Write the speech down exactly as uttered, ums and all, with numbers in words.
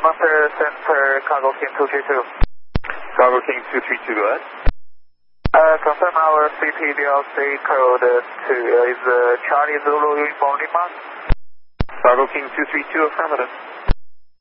Master Center, Cargo King two three two. Cargo King two three two, go ahead. Uh, confirm our C P D L C code to, uh, is uh, Charlie Zulu Uniform Lima. Cargo King two three two, affirmative.